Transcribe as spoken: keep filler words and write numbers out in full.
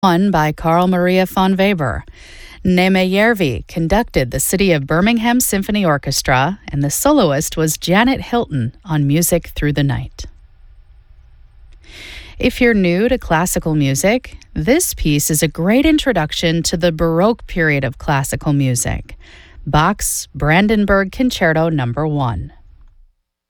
One by Carl Maria von Weber. Neme Järvi conducted the City of Birmingham Symphony Orchestra, and the soloist was Janet Hilton on Music Through the Night. If you're new to classical music, this piece is a great introduction to the Baroque period of classical music. Bach's Brandenburg Concerto Number One.